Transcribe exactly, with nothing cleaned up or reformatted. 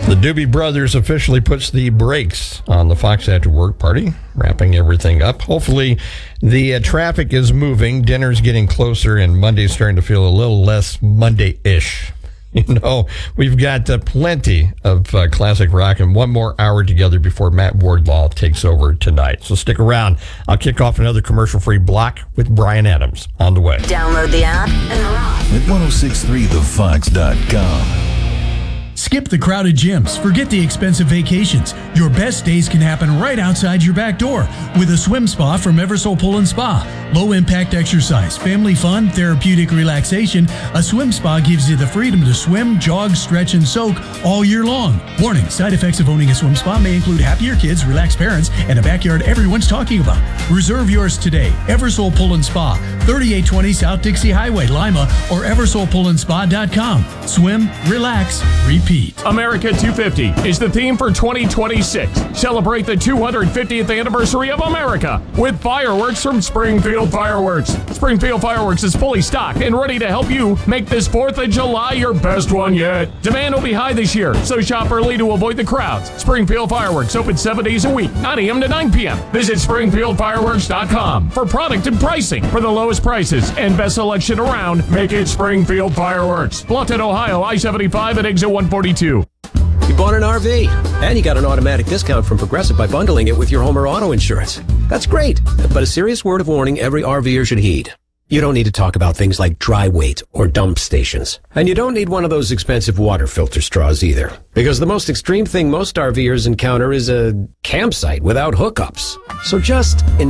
The Doobie Brothers officially puts the brakes on the Fox After Work party, wrapping everything up. Hopefully, the uh, traffic is moving, dinner's getting closer, and Monday's starting to feel a little less Monday-ish. You know, we've got uh, plenty of uh, classic rock and one more hour together before Matt Wardlaw takes over tonight. So stick around. I'll kick off another commercial-free block with Brian Adams on the way. Download the app and rock. At ten sixty-three the fox dot com. Skip the crowded gyms. Forget the expensive vacations. Your best days can happen right outside your back door with a swim spa from Eversole Pool and Spa. Low impact exercise, family fun, therapeutic relaxation. A swim spa gives you the freedom to swim, jog, stretch, and soak all year long. Warning, side effects of owning a swim spa may include happier kids, relaxed parents, and a backyard everyone's talking about. Reserve yours today. Eversole Pool and Spa, thirty-eight twenty South Dixie Highway, Lima, or eversole pool and spa dot com. Swim, relax, repeat. America two fifty is the theme for twenty twenty-six. Celebrate the two hundred fiftieth anniversary of America with fireworks from Springfield Fireworks. Springfield Fireworks is fully stocked and ready to help you make this fourth of July your best one yet. Demand will be high this year, so shop early to avoid the crowds. Springfield Fireworks open seven days a week, nine a.m. to nine p.m. Visit springfield fireworks dot com for product and pricing. For the lowest prices and best selection around, make it Springfield Fireworks. Bluffton, Ohio, I seventy-five at exit one forty-two. You bought an R V, and you got an automatic discount from Progressive by bundling it with your home or auto insurance. That's great, but a serious word of warning every RVer should heed. You don't need to talk about things like dry weight or dump stations. And you don't need one of those expensive water filter straws either. Because the most extreme thing most RVers encounter is a campsite without hookups. So just